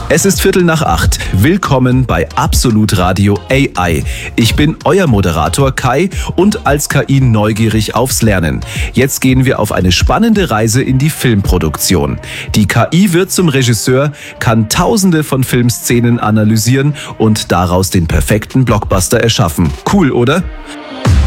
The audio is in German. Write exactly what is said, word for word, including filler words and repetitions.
Es ist Viertel nach acht. Willkommen bei Absolut Radio A I. Ich bin euer Moderator Kai und als K I neugierig aufs Lernen. Jetzt gehen wir auf eine spannende Reise in die Filmproduktion. Die K I wird zum Regisseur, kann tausende von Filmszenen analysieren und daraus den perfekten Blockbuster erschaffen. Cool, oder?